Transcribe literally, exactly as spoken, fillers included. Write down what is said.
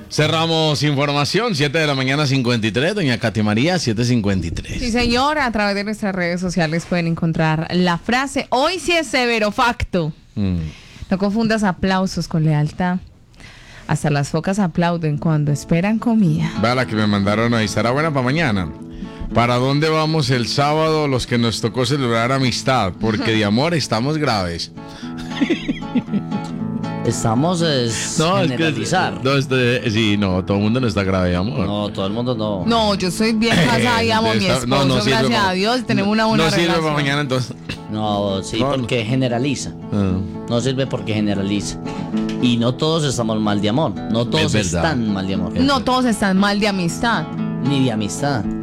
Cerramos información, siete de la mañana cincuenta y tres, doña Katy María, siete cincuenta y tres. Sí, señor, a través de nuestras redes sociales pueden encontrar la frase, hoy sí es severo facto. Mm. No confundas aplausos con lealtad. Hasta las focas aplauden cuando esperan comida. Vea la que me mandaron ahí, estará buena para mañana. ¿Para dónde vamos el sábado los que nos tocó celebrar amistad? Porque de amor estamos graves. Estamos es no, generalizar. Es que, no, este, sí, no, todo el mundo no está grave de amor. No, todo el mundo no. No, yo soy bien casada y amo a mi esposo, no, no gracias para, a Dios, tenemos una buena no relación. No sirve para mañana entonces. No, sí, no, porque no. generaliza. Uh. No sirve porque generaliza. Y no todos estamos mal de amor. No todos están mal de amor. No todos están mal de amistad. Ni de amistad.